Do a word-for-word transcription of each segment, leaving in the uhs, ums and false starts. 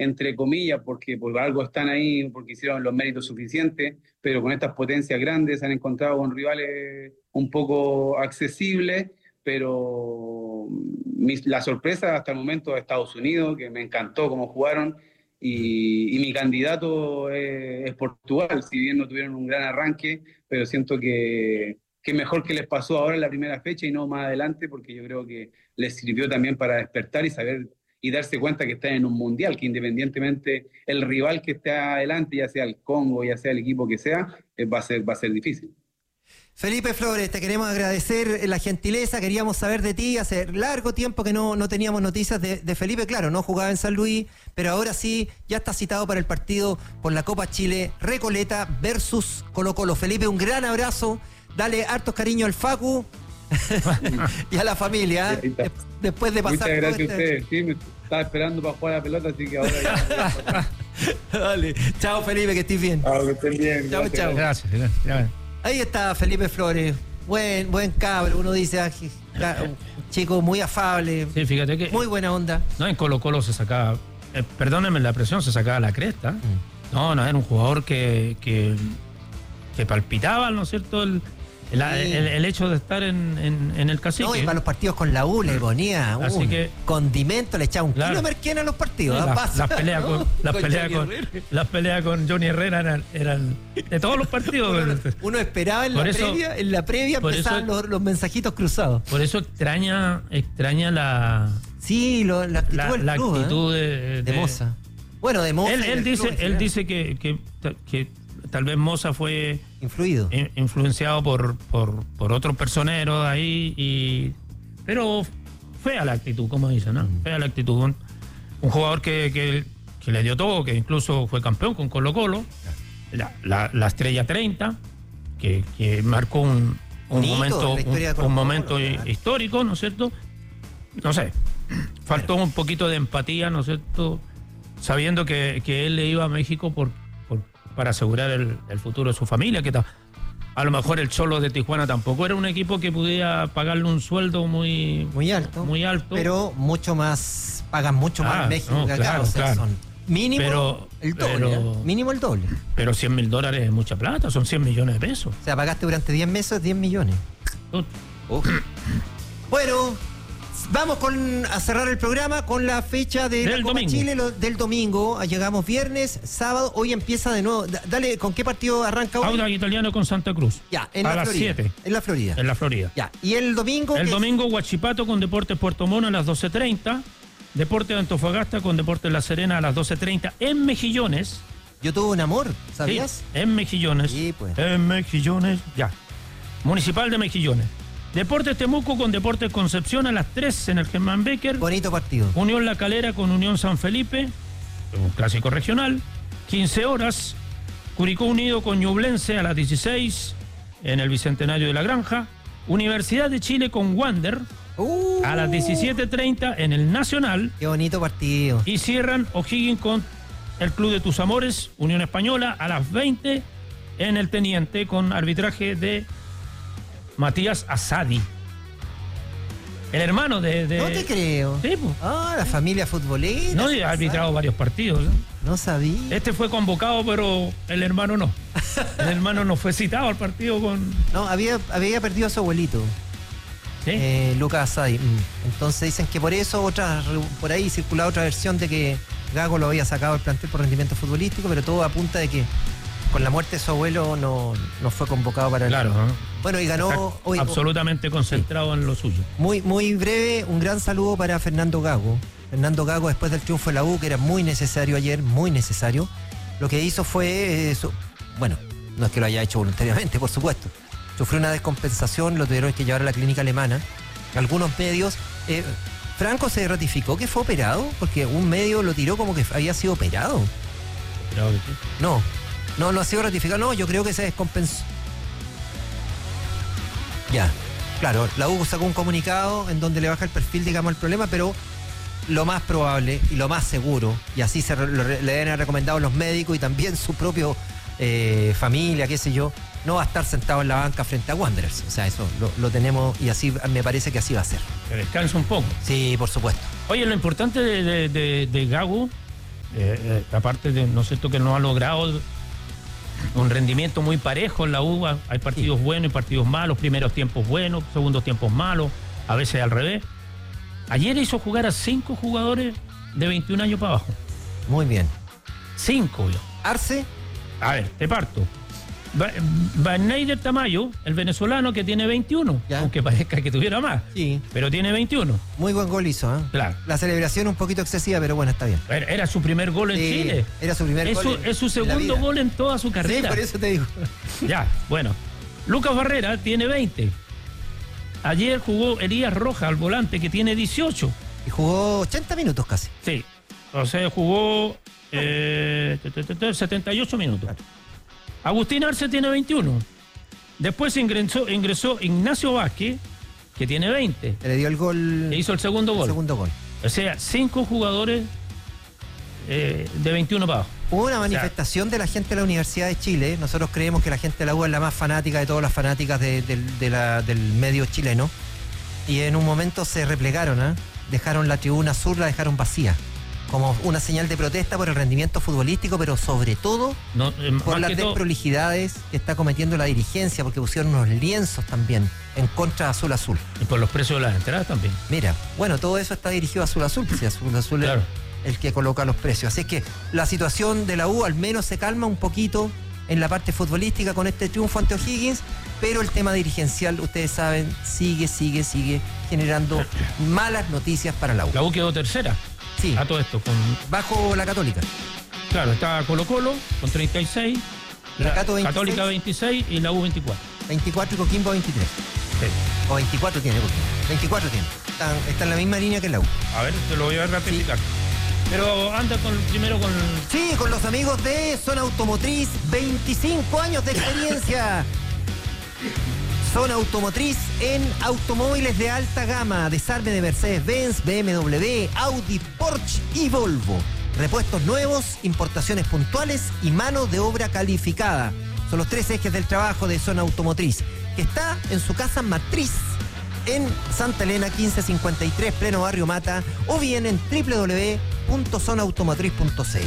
entre comillas, porque por algo están ahí, porque hicieron los méritos suficientes, pero con estas potencias grandes se han encontrado con rivales un poco accesibles, pero mi, la sorpresa hasta el momento es Estados Unidos, que me encantó cómo jugaron, y, y mi candidato es, es Portugal, si bien no tuvieron un gran arranque, pero siento que, que mejor que les pasó ahora en la primera fecha y no más adelante, porque yo creo que les sirvió también para despertar y saber y darse cuenta que están en un mundial, que independientemente el rival que esté adelante, ya sea el Congo, ya sea el equipo que sea, eh, va a ser, va a ser difícil. Felipe Flores, te queremos agradecer la gentileza, queríamos saber de ti, hace largo tiempo que no, no teníamos noticias de, de Felipe, claro, no jugaba en San Luis, pero ahora sí, ya está citado para el partido por la Copa Chile, Recoleta versus Colo Colo. Felipe, un gran abrazo, dale hartos cariño al Facu y a la familia, ¿eh? Después de pasar. Muchas gracias a ustedes, sí, me estaba esperando para jugar a la pelota, así que ahora ya. Dale, chao Felipe, que estés bien. Chao, que estén bien. Chao, chao. Gracias, gracias. Ahí está Felipe Flores, buen buen cabro, uno dice, ah, un chico muy afable, sí, fíjate que muy buena onda. No, en Colo Colo se sacaba, eh, perdónenme la presión, se sacaba la cresta. Mm. No, no, era un jugador que, que, que palpitaba, ¿no es cierto? El, el, sí. el, el hecho de estar en, en, en el Cacique. No, y para los partidos con la U le ponía un Así que, condimento, le echaba un claro, kilo de merquena a los partidos. Sí, la, las la peleas ¿no? con, la pelea con, la pelea con Johnny Herrera eran, eran de todos los partidos. Uno, uno esperaba en la, eso, previa, en la previa empezaban eso, los, los mensajitos cruzados. Por eso extraña, extraña la sí, lo, la actitud, la, del la club, actitud ¿eh? de, de, de Moza. Bueno, de Moza. Él, él dice, él dice que, que, que tal vez Moza fue influido, in, influenciado por, por, por otros personeros ahí, y pero fea la actitud, como dicen, ¿no? Mm. Fea la actitud. Un, un jugador que, que, que le dio todo, que incluso fue campeón con Colo Colo, la, la, la estrella treinta, que, que marcó un, un hito, momento, un, un momento claro. histórico, ¿no es cierto? No sé, faltó un poquito de empatía, ¿no es cierto? Sabiendo que, que él le iba a México por, por para asegurar el, el futuro de su familia, que ta, a lo mejor el Cholo de Tijuana tampoco era un equipo que pudiera pagarle un sueldo muy muy alto, muy alto, pero mucho más, pagan mucho más ah, en México no, que claro, acá, o sea, claro. son mínimo pero, el doble, pero, ¿eh? mínimo el doble. Pero cien mil dólares es mucha plata, son cien millones de pesos. O sea, pagaste durante diez meses diez millones. Uh. Bueno, vamos con, a cerrar el programa con la fecha de del la Copa domingo. Chile lo, del domingo. Llegamos viernes, sábado, hoy empieza de nuevo. Dale, ¿con qué partido arranca hoy? Audax Italiano con Santa Cruz. Ya, en a la las Florida. siete. En la Florida. En la Florida. Ya, y el domingo. El domingo Huachipato con Deportes Puerto Montt a las doce treinta. Deportes de Antofagasta con Deportes La Serena a las doce treinta en Mejillones. Yo tuve un amor, ¿sabías? Sí, en Mejillones. Sí, pues. En Mejillones, ya. Municipal de Mejillones. Deportes Temuco con Deportes Concepción a las tres en el Germán Becker. Bonito partido. Unión La Calera con Unión San Felipe, un clásico regional. quince horas. Curicó Unido con Ñublense a las dieciséis en el Bicentenario de la Granja. Universidad de Chile con Wander uh, a las diecisiete treinta en el Nacional. Qué bonito partido. Y cierran O'Higgins con el Club de Tus Amores, Unión Española, a las veinte en el Teniente con arbitraje de Matías Asadi, el hermano de, de... No te creo. Sí, pues. Ah, la familia futbolera. No, ha arbitrado sabe. varios partidos. ¿eh? No sabía. Este fue convocado, pero el hermano no. El hermano no fue citado al partido con... No, había, había perdido a su abuelito. ¿Sí? Eh, Lucas Asadi. Entonces dicen que por eso, otra, por ahí circulaba otra versión de que Gago lo había sacado del plantel por rendimiento futbolístico, pero todo apunta de que con la muerte de su abuelo no, no fue convocado para el... Claro, ¿eh? Bueno, y ganó... Hoy, absolutamente concentrado sí. en lo suyo. Muy, muy breve, un gran saludo para Fernando Gago. Fernando Gago, después del triunfo de la U, que era muy necesario ayer, muy necesario, lo que hizo fue... Eh, su, bueno, no es que lo haya hecho voluntariamente, por supuesto. Sufrió una descompensación, lo tuvieron que llevar a la clínica alemana. Algunos medios... Eh, Franco se ratificó que fue operado, porque un medio lo tiró como que había sido operado. ¿Operado de qué? No. No, no ha sido ratificado, no, yo creo que se descompensó. Ya, claro, la U sacó un comunicado en donde le baja el perfil, digamos, al problema, pero lo más probable y lo más seguro, y así se re, lo, le han recomendado los médicos y también su propio eh, familia, qué sé yo, no va a estar sentado en la banca frente a Wanderers. O sea, eso lo, lo tenemos y así me parece que así va a ser. Que descanse un poco. Sí, por supuesto. Oye, lo importante de, de, de, de Gago eh, eh, aparte de, ¿no es cierto?, que no ha logrado un rendimiento muy parejo en la U. Hay partidos sí. buenos y partidos malos, primeros tiempos buenos, segundos tiempos malos, a veces al revés. Ayer hizo jugar a cinco jugadores de veintiún años para abajo. Muy bien. Cinco, yo. Arce. A ver, te parto. Van Neider Tamayo, el venezolano, que tiene veintiuno, ¿ya? Aunque parezca que tuviera más, sí. pero tiene veintiuno. Muy buen gol hizo, ¿eh? Claro. La celebración un poquito excesiva, pero bueno, está bien. Era, era su primer gol en sí, Chile. Era su primer es gol. Su, en, es su segundo gol en toda su carrera. Sí, por eso te digo. Ya, bueno. Lucas Barrera tiene veinte. Ayer jugó Elías Rojas, al volante, que tiene dieciocho. Y jugó ochenta minutos casi. Sí. O sea, jugó eh, setenta y ocho minutos. Claro. Agustín Arce tiene veintiuno. Después ingresó, ingresó Ignacio Vázquez, que tiene veinte. Le dio el gol. Le hizo el segundo gol. El segundo gol. O sea, cinco jugadores eh, de veintiuno para abajo. Hubo una manifestación o sea, de la gente de la Universidad de Chile. Nosotros creemos que la gente de la U es la más fanática de todas las fanáticas de, de, de la, del medio chileno. Y en un momento se replegaron, ¿eh? Dejaron la tribuna sur, la dejaron vacía. Como una señal de protesta por el rendimiento futbolístico, pero sobre todo no, eh, por las desprolijidades que está cometiendo la dirigencia, porque pusieron unos lienzos también en contra de Azul Azul. Y por los precios de las entradas también. Mira, bueno, todo eso está dirigido a Azul Azul, pues si Azul Azul claro. es el que coloca los precios. Así que la situación de la U al menos se calma un poquito en la parte futbolística con este triunfo ante O'Higgins, pero el tema dirigencial, ustedes saben, sigue, sigue, sigue generando malas noticias para la U. La U quedó tercera. Sí. A todo esto. Con... Bajo la Católica. Claro, está Colo Colo con treinta y seis, la, la Cato veintiséis, Católica veintiséis y la U veinticuatro. veinticuatro y Coquimbo veintitrés. Sí. O veinticuatro tiene Coquimbo. veinticuatro tiene. Está, está en la misma línea que la U. A ver, te lo voy a ratificar. Sí. Pero anda con, primero con... Sí, con los amigos de Zona Automotriz, veinticinco años de experiencia. Zona Automotriz en automóviles de alta gama, desarme de Mercedes-Benz, B M W, Audi, Porsche y Volvo. Repuestos nuevos, importaciones puntuales y mano de obra calificada. Son los tres ejes del trabajo de Zona Automotriz, que está en su casa matriz en Santa Elena quince cincuenta y tres, pleno Barrio Mata, o bien en doble u doble u doble u punto zona automotriz punto c l.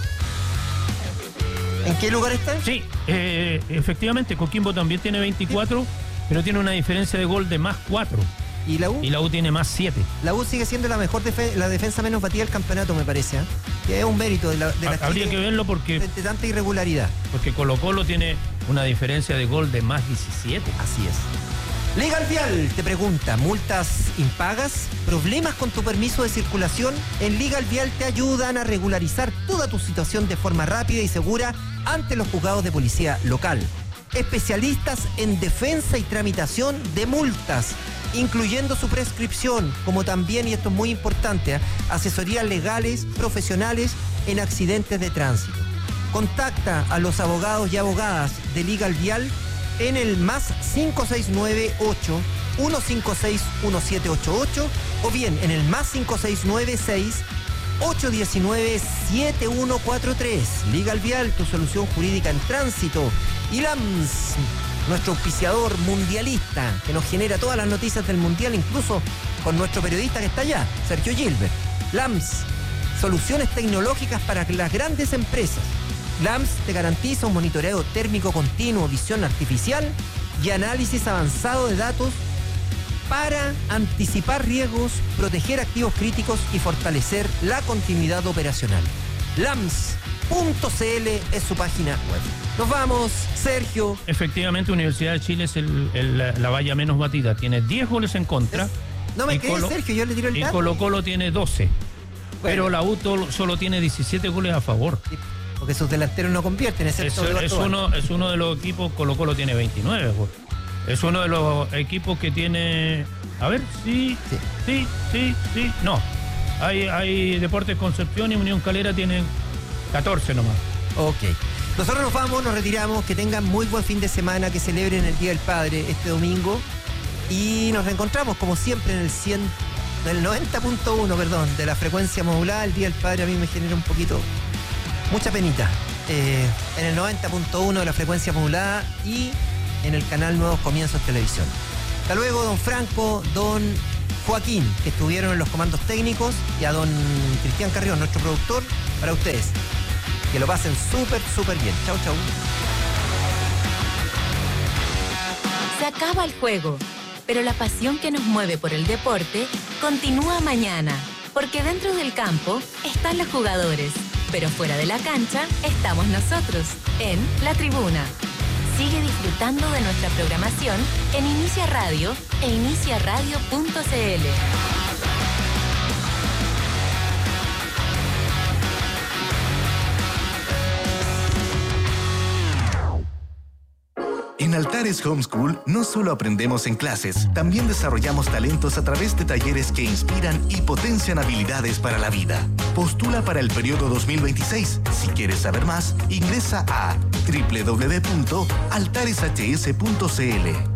¿En qué lugar está? Sí, eh, efectivamente, Coquimbo también tiene veinticuatro, ¿sí? Pero tiene una diferencia de gol de más cuatro. ¿Y la U? Y la U tiene más siete. La U sigue siendo la mejor defe- la defensa menos batida del campeonato, me parece, ¿eh? Que es un mérito de la, de la Habría Chile que verlo porque... De, de tanta irregularidad. Porque Colo Colo tiene una diferencia de gol de más diecisiete. Así es. Legal Vial te pregunta, ¿multas impagas? ¿Problemas con tu permiso de circulación? En Legal Vial te ayudan a regularizar toda tu situación de forma rápida y segura ante los juzgados de policía local. Especialistas en defensa y tramitación de multas, incluyendo su prescripción, como también, y esto es muy importante, ¿eh? asesorías legales, profesionales en accidentes de tránsito. Contacta a los abogados y abogadas de Legal Vial en el más cinco seis nueve ocho, uno cinco seis, uno siete ocho ocho o bien en el más cinco seis nueve seis, ocho uno nueve, siete uno cuatro tres. Legal Vial, tu solución jurídica en tránsito. Y L A M S, nuestro auspiciador mundialista, que nos genera todas las noticias del mundial, incluso con nuestro periodista que está allá, Sergio Gilbert. L A M S, soluciones tecnológicas para las grandes empresas. L A M S te garantiza un monitoreo térmico continuo, visión artificial y análisis avanzado de datos para anticipar riesgos, proteger activos críticos y fortalecer la continuidad operacional. L A M S punto c l es su página web. Nos vamos, Sergio. Efectivamente, Universidad de Chile es el, el, la valla menos batida. Tiene diez goles en contra. Es, no me crees, Sergio, yo le tiro el dato. Y Colo Colo tiene doce. Bueno. Pero la U solo tiene diecisiete goles a favor. Sí, porque sus delanteros no convierten, excepto es, es, uno, es uno de los equipos, Colo Colo tiene veintinueve goles. Es uno de los equipos que tiene... A ver, sí, sí, sí, sí, sí. No, hay, hay Deportes Concepción y Unión Calera tienen catorce nomás. Ok. Nosotros nos vamos, nos retiramos, que tengan muy buen fin de semana, que celebren el Día del Padre este domingo y nos reencontramos como siempre en el cien, en el noventa punto uno, perdón, de la frecuencia modulada. El Día del Padre a mí me genera un poquito, mucha penita. Eh, en el noventa punto uno de la frecuencia modulada y en el canal Nuevos Comienzos Televisión. Hasta luego, don Franco, don Joaquín, que estuvieron en los comandos técnicos, y a don Cristian Carrión, nuestro productor, para ustedes. Que lo pasen súper, súper bien. Chau, chau. Se acaba el juego, pero la pasión que nos mueve por el deporte continúa mañana, porque dentro del campo están los jugadores, pero fuera de la cancha estamos nosotros, en La Tribuna. Sigue disfrutando de nuestra programación en Inicia Radio e inicia radio punto c l. En Altares Homeschool no solo aprendemos en clases, también desarrollamos talentos a través de talleres que inspiran y potencian habilidades para la vida. Postula para el periodo dos mil veintiséis. Si quieres saber más, ingresa a doble u doble u doble u punto altares h s punto c l.